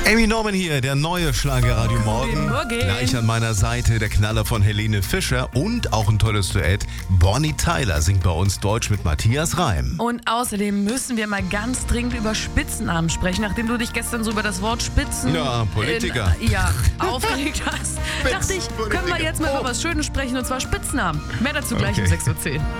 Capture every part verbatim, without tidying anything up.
Amy Norman hier, der neue Schlagerradio Morgen. Morgen. Gleich an meiner Seite der Knaller von Helene Fischer und auch ein tolles Duett. Bonnie Tyler singt bei uns Deutsch mit Matthias Reim. Und außerdem müssen wir mal ganz dringend über Spitznamen sprechen, nachdem du dich gestern so über das Wort Spitzen Ja, Politiker. In, ja, aufgeregt hast. Dachte ich, können wir jetzt mal über was Schönes sprechen, und zwar Spitznamen. Mehr dazu gleich Okay. um sechs Uhr zehn.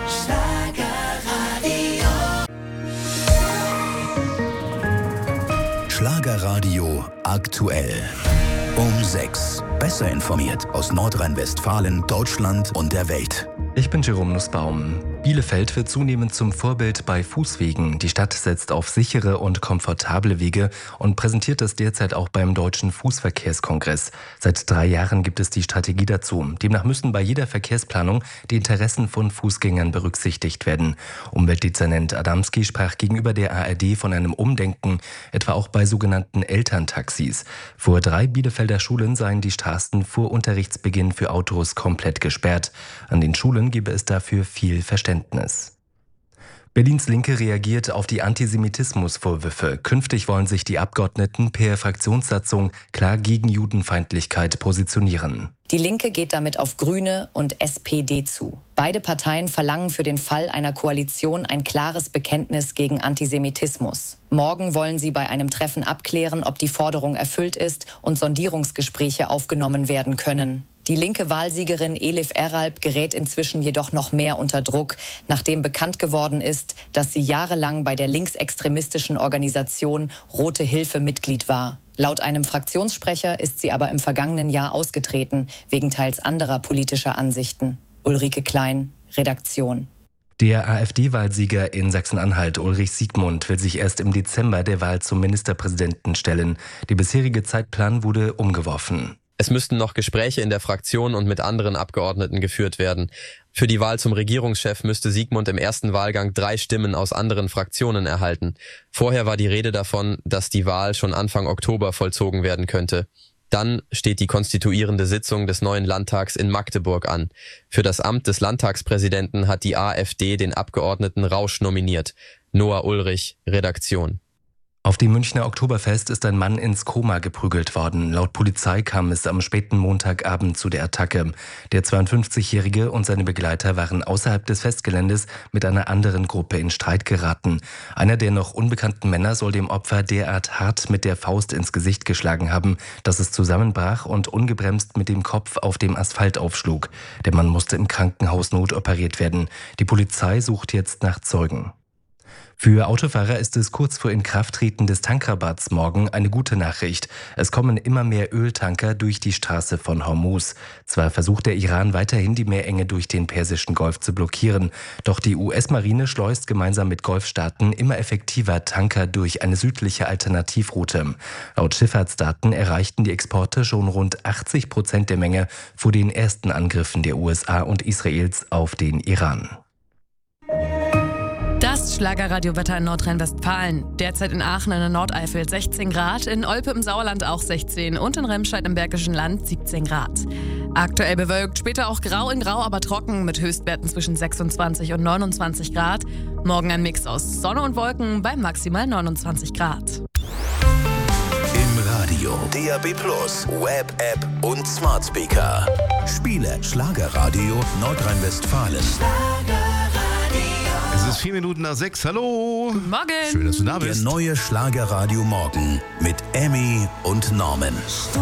Schlagerradio aktuell. Um sechs. Besser informiert aus Nordrhein-Westfalen, Deutschland und der Welt. Ich bin Jerome Nussbaum. Bielefeld wird zunehmend zum Vorbild bei Fußwegen. Die Stadt setzt auf sichere und komfortable Wege und präsentiert das derzeit auch beim Deutschen Fußverkehrskongress. Seit drei Jahren gibt es die Strategie dazu. Demnach müssen bei jeder Verkehrsplanung die Interessen von Fußgängern berücksichtigt werden. Umweltdezernent Adamski sprach gegenüber der A R D von einem Umdenken, etwa auch bei sogenannten Elterntaxis. Vor drei Bielefelder Schulen seien die Straßen vor Unterrichtsbeginn für Autos komplett gesperrt. An den Schulen gebe es dafür viel Verständnis. Berlins Linke reagiert auf die Antisemitismusvorwürfe. Künftig wollen sich die Abgeordneten per Fraktionssatzung klar gegen Judenfeindlichkeit positionieren. Die Linke geht damit auf Grüne und S P D zu. Beide Parteien verlangen für den Fall einer Koalition ein klares Bekenntnis gegen Antisemitismus. Morgen wollen sie bei einem Treffen abklären, ob die Forderung erfüllt ist und Sondierungsgespräche aufgenommen werden können. Die linke Wahlsiegerin Elif Eralp gerät inzwischen jedoch noch mehr unter Druck, nachdem bekannt geworden ist, dass sie jahrelang bei der linksextremistischen Organisation Rote Hilfe Mitglied war. Laut einem Fraktionssprecher ist sie aber im vergangenen Jahr ausgetreten, wegen teils anderer politischer Ansichten. Ulrike Klein, Redaktion. Der AfD-Wahlsieger in Sachsen-Anhalt, Ulrich Siegmund, will sich erst im Dezember der Wahl zum Ministerpräsidenten stellen. Der bisherige Zeitplan wurde umgeworfen. Es müssten noch Gespräche in der Fraktion und mit anderen Abgeordneten geführt werden. Für die Wahl zum Regierungschef müsste Siegmund im ersten Wahlgang drei Stimmen aus anderen Fraktionen erhalten. Vorher war die Rede davon, dass die Wahl schon Anfang Oktober vollzogen werden könnte. Dann steht die konstituierende Sitzung des neuen Landtags in Magdeburg an. Für das Amt des Landtagspräsidenten hat die AfD den Abgeordneten Rausch nominiert. Noah Ulrich, Redaktion. Auf dem Münchner Oktoberfest ist ein Mann ins Koma geprügelt worden. Laut Polizei kam es am späten Montagabend zu der Attacke. Der zweiundfünfzigjährige und seine Begleiter waren außerhalb des Festgeländes mit einer anderen Gruppe in Streit geraten. Einer der noch unbekannten Männer soll dem Opfer derart hart mit der Faust ins Gesicht geschlagen haben, dass es zusammenbrach und ungebremst mit dem Kopf auf dem Asphalt aufschlug. Der Mann musste im Krankenhaus notoperiert werden. Die Polizei sucht jetzt nach Zeugen. Für Autofahrer ist es kurz vor Inkrafttreten des Tankrabatts morgen eine gute Nachricht. Es kommen immer mehr Öltanker durch die Straße von Hormuz. Zwar versucht der Iran weiterhin, die Meerenge durch den Persischen Golf zu blockieren, doch die U S-Marine schleust gemeinsam mit Golfstaaten immer effektiver Tanker durch eine südliche Alternativroute. Laut Schifffahrtsdaten erreichten die Exporte schon rund achtzig Prozent der Menge vor den ersten Angriffen der U S A und Israels auf den Iran. Das Schlagerradiowetter in Nordrhein-Westfalen. Derzeit in Aachen in der Nordeifel sechzehn Grad, in Olpe im Sauerland auch sechzehn und in Remscheid im Bergischen Land siebzehn Grad. Aktuell bewölkt, später auch grau in grau, aber trocken mit Höchstwerten zwischen sechsundzwanzig und neunundzwanzig Grad. Morgen ein Mix aus Sonne und Wolken bei maximal neunundzwanzig Grad. Im Radio, D A B plus, Web, App und Smart Speaker. Spiele Schlagerradio Nordrhein-Westfalen. Es ist vier Minuten nach sechs. Hallo. Guten Morgen. Schön, dass du da Der bist. neue Schlagerradio Morgen mit Emmy und Norman.